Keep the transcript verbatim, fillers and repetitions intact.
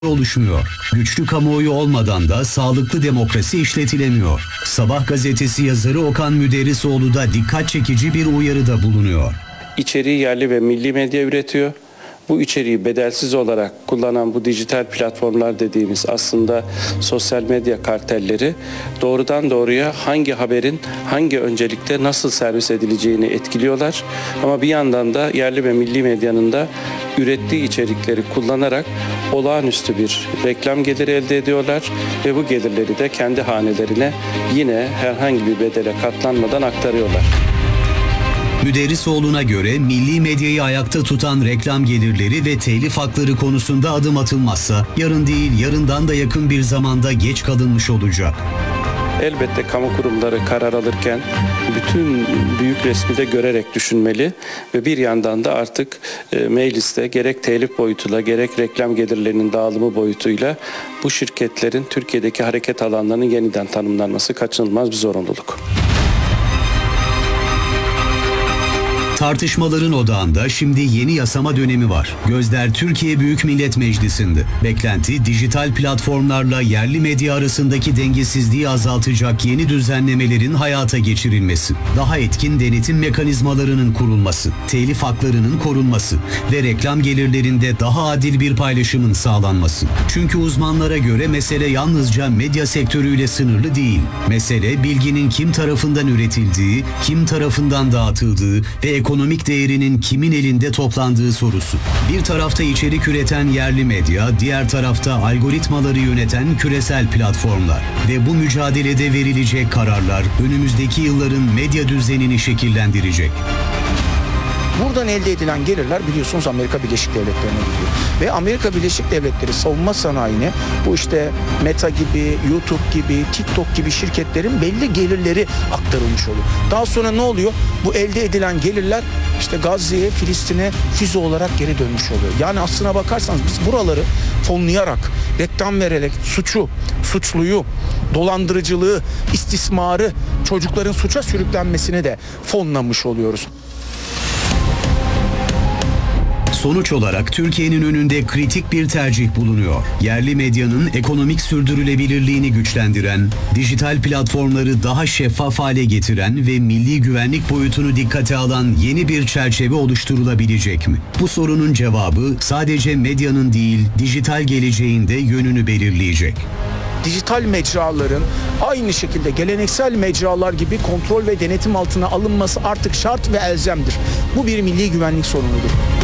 oluşmuyor. Güçlü kamuoyu olmadan da sağlıklı demokrasi işletilemiyor. Sabah gazetesi yazarı Okan Müderrisoğlu da dikkat çekici bir uyarıda bulunuyor. İçeriği yerli ve milli medya üretiyor. Bu içeriği bedelsiz olarak kullanan bu dijital platformlar dediğimiz aslında sosyal medya kartelleri doğrudan doğruya hangi haberin hangi öncelikte nasıl servis edileceğini etkiliyorlar. Ama bir yandan da yerli ve milli medyanın da ürettiği içerikleri kullanarak olağanüstü bir reklam geliri elde ediyorlar ve bu gelirleri de kendi hanelerine yine herhangi bir bedele katlanmadan aktarıyorlar. Müderrisoğlu'na göre milli medyayı ayakta tutan reklam gelirleri ve telif hakları konusunda adım atılmazsa yarın değil yarından da yakın bir zamanda geç kalınmış olacak. Elbette kamu kurumları karar alırken bütün büyük resmi de görerek düşünmeli ve bir yandan da artık e, mecliste gerek telif boyutuyla gerek reklam gelirlerinin dağılımı boyutuyla bu şirketlerin Türkiye'deki hareket alanlarının yeniden tanımlanması kaçınılmaz bir zorunluluk. Tartışmaların odağında şimdi yeni yasama dönemi var. Gözler Türkiye Büyük Millet Meclisi'nde. Beklenti dijital platformlarla yerli medya arasındaki dengesizliği azaltacak yeni düzenlemelerin hayata geçirilmesi, daha etkin denetim mekanizmalarının kurulması, telif haklarının korunması ve reklam gelirlerinde daha adil bir paylaşımın sağlanması. Çünkü uzmanlara göre mesele yalnızca medya sektörüyle sınırlı değil. Mesele bilginin kim tarafından üretildiği, kim tarafından dağıtıldığı ve ekonomik değerinin kimin elinde toplandığı sorusu. Bir tarafta içerik üreten yerli medya, diğer tarafta algoritmaları yöneten küresel platformlar ve bu mücadelede verilecek kararlar önümüzdeki yılların medya düzenini şekillendirecek. Buradan elde edilen gelirler biliyorsunuz Amerika Birleşik Devletleri'ne gidiyor. Ve Amerika Birleşik Devletleri savunma sanayine bu işte Meta gibi, YouTube gibi, TikTok gibi şirketlerin belli gelirleri aktarılmış oluyor. Daha sonra ne oluyor? Bu elde edilen gelirler işte Gazze'ye, Filistin'e füze olarak geri dönmüş oluyor. Yani aslına bakarsanız biz buraları fonlayarak, reklam vererek suçu, suçluyu, dolandırıcılığı, istismarı, çocukların suça sürüklenmesini de fonlamış oluyoruz. Sonuç olarak Türkiye'nin önünde kritik bir tercih bulunuyor. Yerli medyanın ekonomik sürdürülebilirliğini güçlendiren, dijital platformları daha şeffaf hale getiren ve milli güvenlik boyutunu dikkate alan yeni bir çerçeve oluşturulabilecek mi? Bu sorunun cevabı sadece medyanın değil, dijital geleceğin de yönünü belirleyecek. Dijital mecraların aynı şekilde geleneksel mecralar gibi kontrol ve denetim altına alınması artık şart ve elzemdir. Bu bir milli güvenlik sorunudur.